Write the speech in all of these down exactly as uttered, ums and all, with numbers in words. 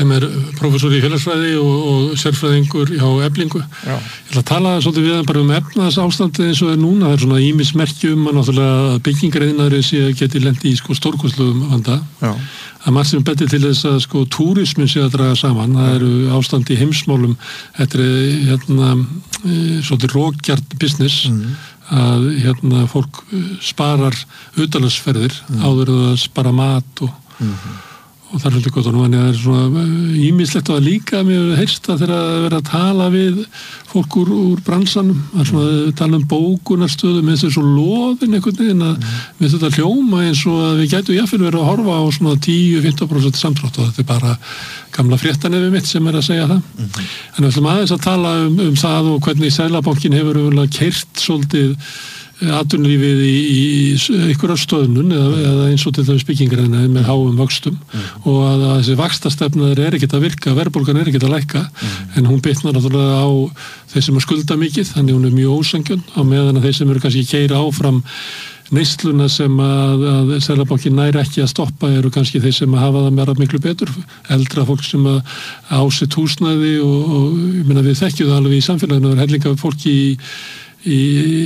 sem er prófessor í félagsfræði og, og sérfræðingur hjá Eflingu. Já. Ég ætla að tala svolítið við hann bara um efnahagsástandið eins og er núna. Það er svona ýmis merki um að náttúrulega byggingariðnaðurinn sé að geti lent í sko stórkostlegum vanda. Já. Það margt sem betur til þess að sko túrismin sé að draga saman. Það eru ástand í heimsmálum. Þetta er hérna svolítið rókjart business. Mm. Að hérna fólk sparar utanlandsferðir mm. áður að spara mat og, mm-hmm. og það er svolítið gott og nú en það er svona ýmislegt að líka mér heyrst að þeirra að vera að tala við fólk úr, úr bransanum að svona mm. tala um bókunarstöðum eins og svo loðin einhvern veginn að mm. við þetta hljóma eins og að við gætu jáfnvel verið að horfa á svona tíu til fimmtán prósent samdrátt og þetta er bara gamla fréttanefi mitt sem er að segja það. Mm-hmm. En við ætlum aðeins að tala um, um það og hvernig Seðlabankinn hefur keyrt svolítið atvinnulífið í, í einhverjar stöðnun eða, eða eins og til þess byggingarinnar með háum vöxtum mm. og að, að þessi vaxtastefnaður er ekkert að virka, verðbólgan er ekkert að lækka mm. en hún bitnar náttúrulega á þeir sem að skulda mikið, þannig hún er mjög ósanngjörn á meðan að þeir sem eru kannski keyra áfram neysluna sem að, að Seðlabankinn nær ekki að stoppa eru kannski þeir sem að hafa það meira miklu betur, eldra fólk sem að ásitt húsnæði og, og ég meina við þekkjum það alveg í samfélaginu, það er hellinga fólki í Í,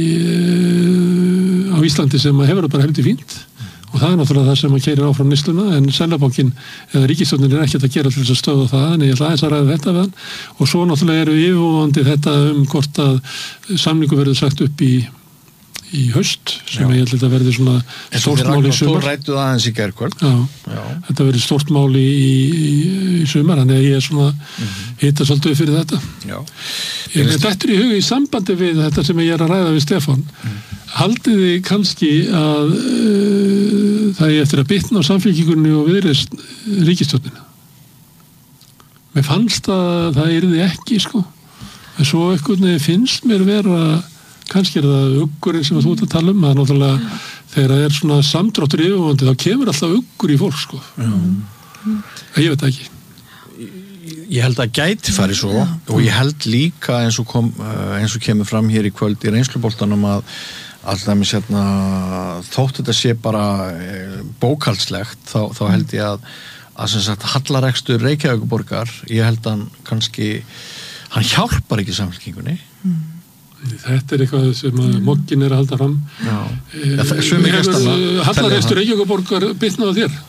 á Íslandi sem hefur það bara heldur fínt og það er náttúrulega það sem að keyrir áfram neysluna en Seðlabankinn eða ríkisstjórnin er ekkert að gera til þess að stöða það en ég ætla aðeins að ræða þetta við hann og svo náttúrulega eru yfirvofandi þetta um hvort að samningu verður sagt upp í í haust sem Já. Ég held að verði svona stórt mál í sumar. Þú rættu það aðeins í gærkvöld. Já. Já. Þetta verði stórt mál í, í, í sumar, þannig að ég er svona mm-hmm. hita svolítið fyrir þetta. Já. Ég er þetta í huga í sambandi við þetta sem ég er að ræða við Stefán. Mm. Haldið þið kannski að uh, það er eftir að bitna á samfélkingunni og viðreisn ríkisstjórnina. Mér fannst að það yrði ekki, sko. En svo einhvern veginn finnst mér vera kannski er það uggurinn sem þú ert að tala um að náttúrulega þegar það er svona samdráttur yfirvofandi þá kemur alltaf uggur í fólk sko. Mm. Ég veit ekki. Ég held að gæti farið svo Já. Og ég held líka eins og, kom, eins og kemur fram hér í kvöld í reynsluboltanum að alltaf hérna, þótt þetta sé bara bókaldslegt þá, þá held ég að, að sem sagt hallarekstur Reykjavíkurborgar ég held að hann kannski hann hjálpar ekki samfélkingunni mm. Þetta er eitthvað sem mm. mokkin er að halda fram. Já. Ja, Hefur hallarekstur Reykjavíkurborgar bitnað á þér?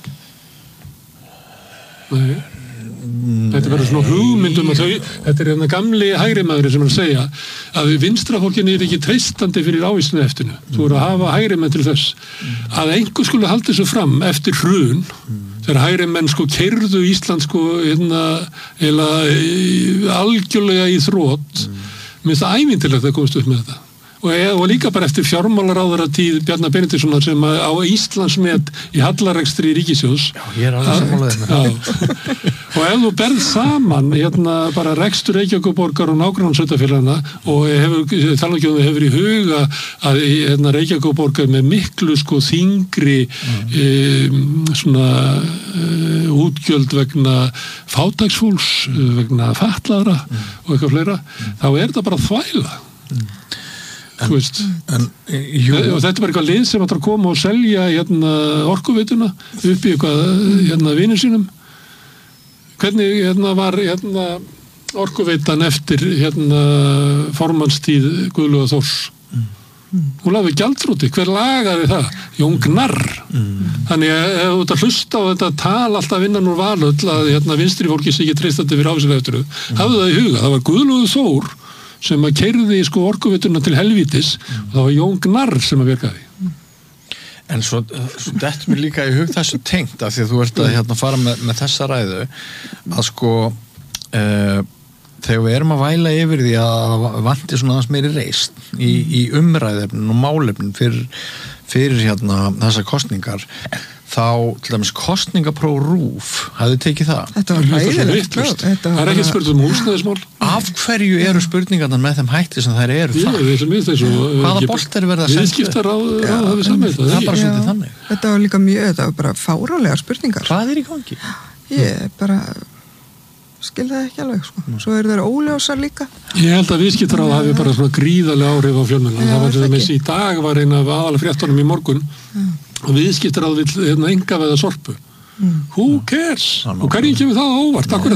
Nei. Mm. Þetta verður svona hugmyndum að þau, þetta er hérna gamli hægrimaður sem er að segja að vinstrafólkin er ekki treystandi fyrir ávísinu eftinu. Mm. Þú eru að hafa hægrimenn til þess mm. að einhver skulle halda þessu fram eftir hrun mm. þegar hægrimenn sko keyrðu Ísland sko hérna eða algjörlega í þrótt mm. Mér finnst það ævintýrlegt að komast upp með þetta og, og líka bara eftir fjármálaráðara tíð Bjarna Benediktssonar sem á Íslandsmet í hallarekstri í ríkissjóðs Já, ég er alveg sammálaðið með og ef þú berð saman hérna bara rekstur Reykjavíkurborgar og nágrannasveitarfélaganna og hefur, tala ekki um það hefur í huga að hérna, Reykjavíkurborgar með miklu sko þingri mm. e, svona e, útgjöld vegna fátæksfólks, vegna fatlaðra mm. og eitthvað fleira, mm. þá er þetta bara þvæla mm. En, en, jú. Og þetta er bara eitthvað lið sem ætlar að koma og selja hérna, orkuveituna upp í eitthvað hérna, vinir sínum hvernig hérna, var hérna, orkuveitan eftir hérna, formannstíð Guðlaugar Þórs mm. hún lagði gjaldþroti, hver lagaði það? Jón Gnarr mm. þannig að ef þú ert að hlusta á þetta tal alltaf innan úr valöll að hérna, vinstri fólki sé ekki treystandi fyrir ávísinu eftir mm. hafðu það í huga, það var Guðlaugur Þór sem að keyrði sko orkuveituna til helvítis mm. og það var Jón Gnarr sem að virkaði. Mm. En svo, svo þetta mér líka í hug þessu tengt af því að þú ert að hérna, fara með, með þessa ræðu að sko uh, þegar við erum að væla yfir því að vanti svona aðeins meiri reist í, í umræðefnin og málefnin fyrir, fyrir hérna þessar kostningar þá til dæmis kostningapróf RÚV hafði tekið það. Þetta var ræðilegt. Það er ekki spurt um húsnæðismál. Af hverju eru spurningarnar með þeim hætti sem þær eru það? Hvaða bolt er verið að senda? Viðskiptaráð hafi samið það. Það er bara svolítið þannig. Þetta var líka mjög, þetta var bara fáránlegar spurningar. Hvað er í gangi? Ég bara skil það ekki alveg sko. Svo eru þeir óljósar líka. Ég held að viðskiptaráð hafi bara svona gríðarlega áhrif á fjölmiðlana. Það var til dæmis í dag var eina af aðalfréttunum í morgun og viðskiptaráð vill hérna enga veða Sorpu. Mm. Who cares? Og hverjum kemur það á óvart? Akkur